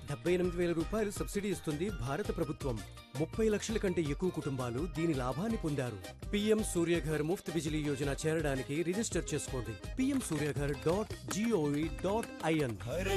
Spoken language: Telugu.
78,000 రూపాయలు సబ్సిడీ ఇస్తుంది భారత ప్రభుత్వం. 30 లక్షల కంటే ఎక్కువ కుటుంబాలు దీని లాభాన్ని పొందారు. పీఎం సూర్యఘర్ ముఫ్త్ బిజిలీ యోజన చేరడానికి రిజిస్టర్ చేసుకోండి. pmsuryaghar.gov.in.